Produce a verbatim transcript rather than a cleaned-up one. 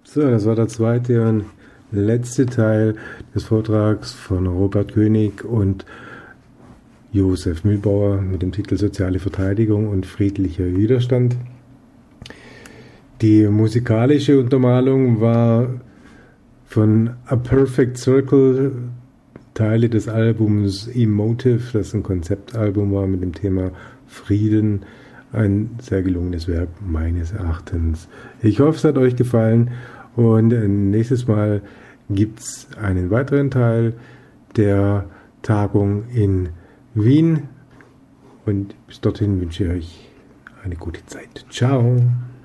So, das war der zweite und letzte Teil des Vortrags von Robert König und Josef Mühlbauer mit dem Titel Soziale Verteidigung und friedlicher Widerstand. Die musikalische Untermalung war von A Perfect Circle, Teile des Albums Emotive, das ein Konzeptalbum war mit dem Thema Frieden. Ein sehr gelungenes Werk meines Erachtens. Ich hoffe, es hat euch gefallen und nächstes Mal gibt es einen weiteren Teil der Tagung in Wien und bis dorthin wünsche ich euch eine gute Zeit. Ciao!